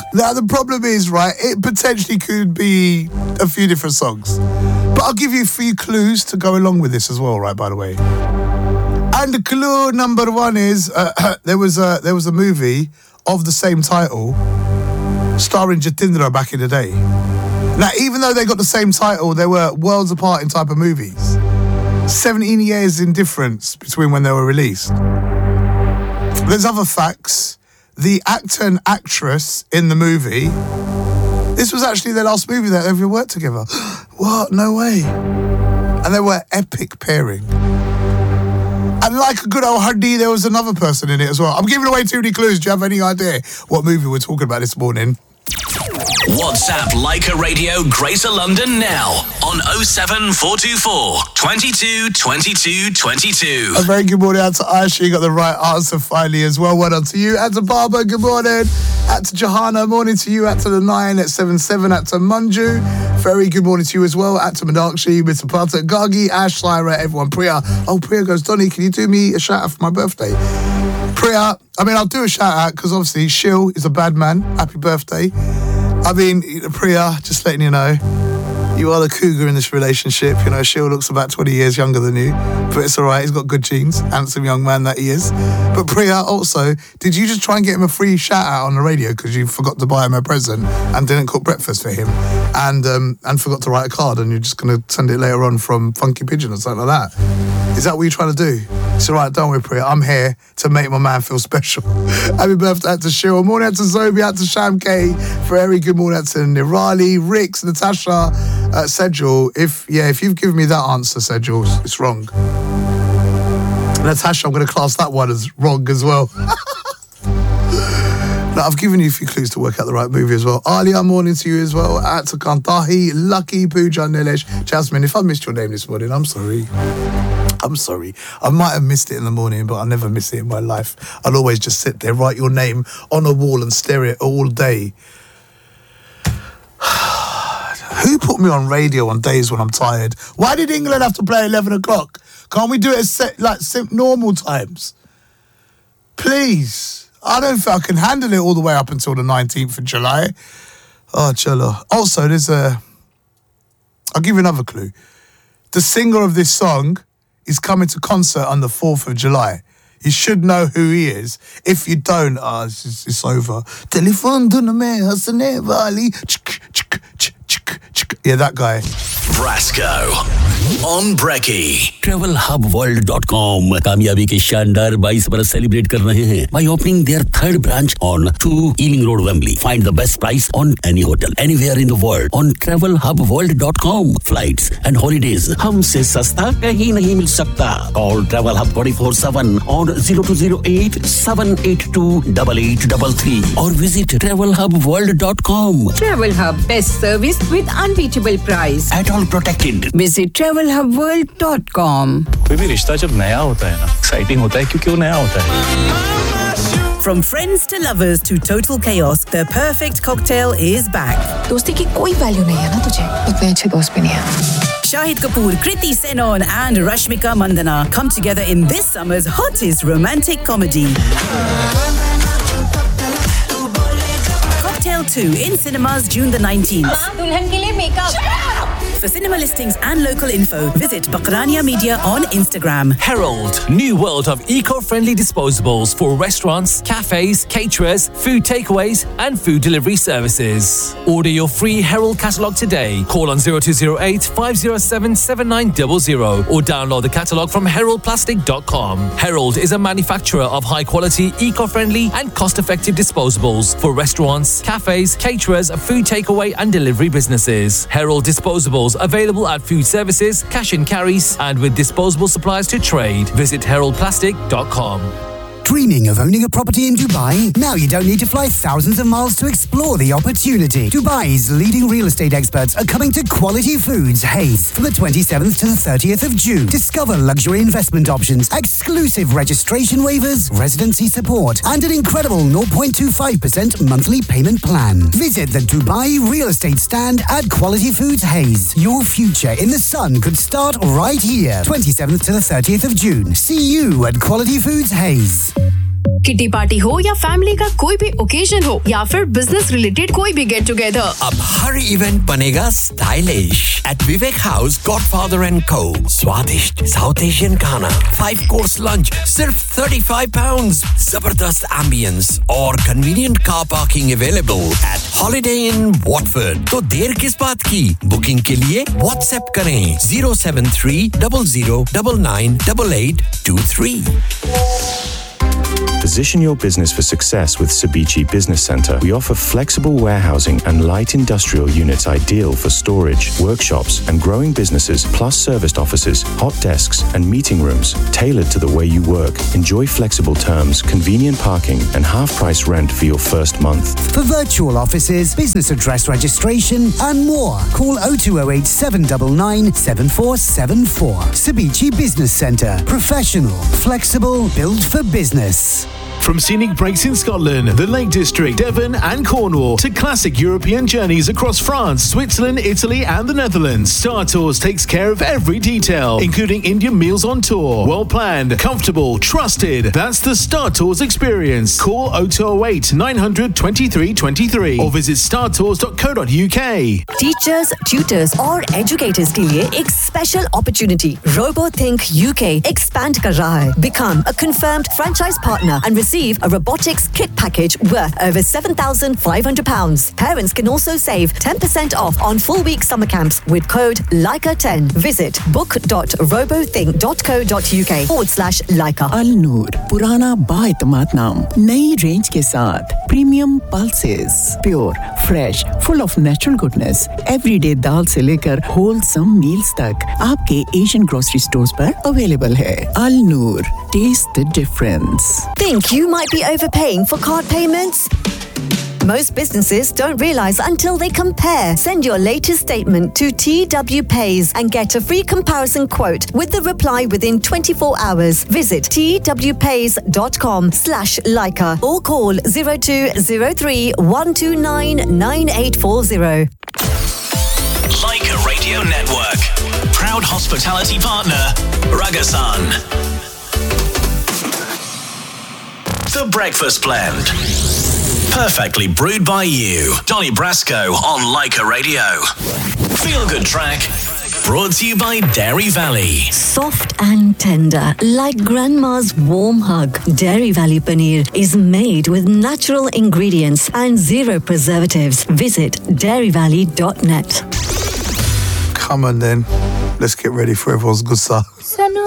Now, the problem is, right, it potentially could be a few different songs. But I'll give you a few clues to go along with this as well, right, by the way. And clue number one is there was a movie of the same title starring Jatindra back in the day. Now, even though they got the same title, they were worlds apart in type of movies. 17 years in difference between when they were released. There's other facts. The actor and actress in the movie, this was actually their last movie that they ever worked together. What? No way. And they were epic pairing. And like a good old Hardy, there was another person in it as well. I'm giving away too many clues. Do you have any idea what movie we're talking about this morning? WhatsApp Leica Radio Greater London now on 07424 22 22 22. A very good morning out to Aisha. You got the right answer finally as well. Well done to you. Out to Barbara, good morning. Out to Johanna, morning to you. Out to the 9 at 77. Out to Manju, very good morning to you as well. Out to Minakshi, Mr. Pata, Gagi, Ash, Lyra, everyone. Priya. Oh, Priya goes, Donny, can you do me a shout out for my birthday? Priya, I'll do a shout out because obviously Shil is a bad man. Happy birthday. Priya, just letting you know, you are the cougar in this relationship. You know, Shil looks about 20 years younger than you, but it's all right. He's got good genes. Handsome young man that he is. But Priya, also, did you just try and get him a free shout out on the radio because you forgot to buy him a present and didn't cook breakfast for him and forgot to write a card and you're just going to send it later on from Funky Pigeon or something like that? Is that what you're trying to do? It's all right, don't worry, Priya. I'm here to make my man feel special. Happy birthday out to Shil. Morning out to Zobi, out to Sham K. Very good morning out to Nirali, Rix, Natasha, Sejul. If you've given me that answer, Sejul, it's wrong. Natasha, I'm going to class that one as wrong as well. Now, I've given you a few clues to work out the right movie as well. Alia, morning to you as well. Out to Kantahi, Lucky, Pooja, Nilesh, Jasmine. If I missed your name this morning, I'm sorry. I'm sorry. I might have missed it in the morning, but I'll never miss it in my life. I'll always just sit there, write your name on a wall and stare at it all day. Who put me on radio on days when I'm tired? Why did England have to play 11 o'clock? Can't we do it at normal times? Please. I don't think I can handle it all the way up until the 19th of July. Oh, chalo. Also, I'll give you another clue. The singer of this song is coming to concert on the 4th of July. You should know who he is. If you don't, it's over. Telephone to me, hasne wali. Yeah, that guy. Brasco on Brekkie. TravelHubWorld.com कामयाबी के शानदार 22 बरस celebrate कर रहे हैं by opening their third branch on 2 Ealing Road, Wembley. Find the best price on any hotel anywhere in the world on TravelHubWorld.com. Flights and holidays हमसे सस्ता कहीं नहीं मिल सकता. Call Travel Hub 24/7 on 0208 782 8833 or visit TravelHubWorld.com. Travel Hub, best service with unbeatable price. At all protected. Visit TravelHubWorld.com. कोई भी रिश्ता जब नया होता है ना, एक्साइटिंग होता है क्योंकि वो नया होता है. From friends to lovers to total chaos, the perfect cocktail is back. दोस्ती की कोई वैल्यू नहीं है ना तुझे, उतने अच्छे दोस्त भी नहीं हैं. Shahid Kapoor, Kriti Senon and Rashmika Mandana come together in this summer's hottest romantic comedy. Cocktail 2 in cinemas June the 19th. दुल्हन के लिए makeup. For cinema listings and local info, visit Bakrania Media on Instagram. Herald, new world of eco-friendly disposables for restaurants, cafes, caterers, food takeaways and food delivery services. Order your free Herald catalogue today. Call on 0208 507 7900 or download the catalogue from heraldplastic.com. Herald is a manufacturer of high-quality, eco-friendly and cost-effective disposables for restaurants, cafes, caterers, food takeaway and delivery businesses. Herald disposables available at food services, cash and carries, and with disposable supplies to trade. Visit heraldplastic.com. Dreaming of owning a property in Dubai? Now you don't need to fly thousands of miles to explore the opportunity. Dubai's leading real estate experts are coming to Quality Foods Hayes from the 27th to the 30th of June. Discover luxury investment options, exclusive registration waivers, residency support, and an incredible 0.25% monthly payment plan. Visit the Dubai real estate stand at Quality Foods Hayes. Your future in the sun could start right here. 27th to the 30th of June. See you at Quality Foods Hayes. Kitty party हो या family का कोई भी occasion हो या फिर business related कोई भी गेट टुगेदर, अब हर इवेंट बनेगा stylish eight Vivek house godfather and को। स्वादिष्ट साउथ एशियन खाना, 5 कोर्स लंच सिर्फ £35, जबरदस्त एम्बियंस और convenient car parking available at holiday in Watford. तो देर किस बात की? बुकिंग के लिए व्हाट्सएप करें 073 00 99 8823। Position your business for success with Cebichi Business Centre. We offer flexible warehousing and light industrial units ideal for storage, workshops and growing businesses, plus serviced offices, hot desks and meeting rooms tailored to the way you work. Enjoy flexible terms, convenient parking and half-price rent for your first month. For virtual offices, business address registration and more, call 0208 799 7474. Cebichi Business Centre. Professional, flexible, built for business. From scenic breaks in Scotland, the Lake District, Devon and Cornwall to classic European journeys across France, Switzerland, Italy and the Netherlands, Star Tours takes care of every detail, including Indian meals on tour. Well planned, comfortable, trusted. That's the Star Tours experience. Call 0208 900 2323 or visit startours.co.uk. Teachers, tutors और educators के लिए एक special opportunity. RoboThink UK expand कर रहा है. Become a confirmed franchise partner and receive a robotics kit package worth over £7,500. Parents can also save 10% off on full week summer camps with code LICA10. Visit book.robothink.co.uk/LICA. Al Noor, पुराना बाएतमाद नाम, नई range के साथ premium pulses, pure, fresh, full of natural goodness, everyday दाल से लेकर wholesome meals तक आपके Asian grocery stores पर अवेलेबल है. Al Noor, taste the difference. Think you might be overpaying for card payments? Most businesses don't realize until they compare. Send your latest statement to TW Pays and get a free comparison quote with the reply within 24 hours. Visit twpays.com/Leica or call 0203 129 9840. Leica Radio Network. Proud hospitality partner, Ragasan. The Breakfast Blend. Perfectly brewed by you. Donny Brasco on Leica Radio. Feel Good Track. Brought to you by Dairy Valley. Soft and tender, like grandma's warm hug. Dairy Valley Paneer is made with natural ingredients and 0 preservatives. Visit dairyvalley.net. Come on then. Let's get ready for everyone's good stuff.